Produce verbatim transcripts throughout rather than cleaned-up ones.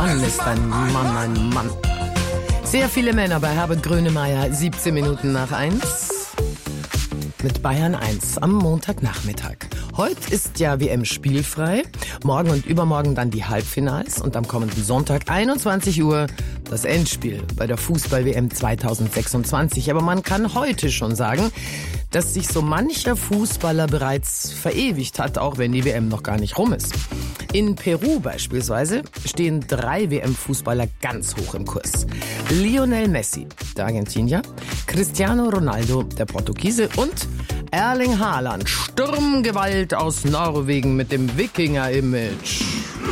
Mann, ist ein Mann, ein Mann. Sehr viele Männer bei Herbert Grönemeyer, siebzehn Minuten nach eins. Mit Bayern eins am Montagnachmittag. Heute ist ja W M spielfrei. Morgen und übermorgen dann die Halbfinals. Und am kommenden Sonntag, einundzwanzig Uhr, das Endspiel bei der Fußball-W M zweitausendsechsundzwanzig. Aber man kann heute schon sagen, dass sich so mancher Fußballer bereits verewigt hat, auch wenn die W M noch gar nicht rum ist. In Peru beispielsweise stehen drei W M-Fußballer ganz hoch im Kurs. Lionel Messi, der Argentinier, Cristiano Ronaldo, der Portugiese und Erling Haaland, Sturmgewalt aus Norwegen mit dem Wikinger-Image.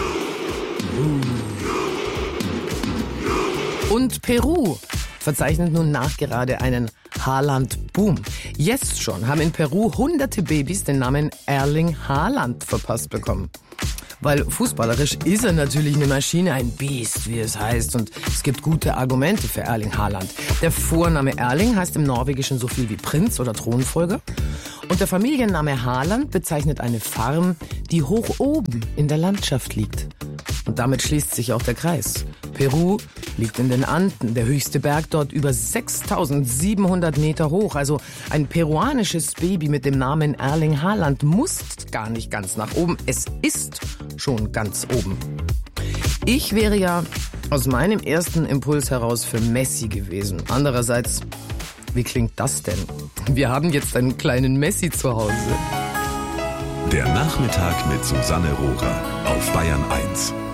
Und Peru verzeichnet nun nachgerade einen Haaland-Boom. Jetzt schon haben in Peru hunderte Babys den Namen Erling Haaland verpasst bekommen. Weil fußballerisch ist er natürlich eine Maschine, ein Biest, wie es heißt. Und es gibt gute Argumente für Erling Haaland. Der Vorname Erling heißt im Norwegischen so viel wie Prinz oder Thronfolger. Und der Familienname Haaland bezeichnet eine Farm, die hoch oben in der Landschaft liegt. Und damit schließt sich auch der Kreis. Peru liegt in den Anden, der höchste Berg dort über sechstausendsiebenhundert Meter hoch. Also ein peruanisches Baby mit dem Namen Erling Haaland muss gar nicht ganz nach oben. Es ist schon ganz oben. Ich wäre ja aus meinem ersten Impuls heraus für Messi gewesen. Andererseits, wie klingt das denn? Wir haben jetzt einen kleinen Messi zu Hause. Der Nachmittag mit Susanne Rohrer auf Bayern eins.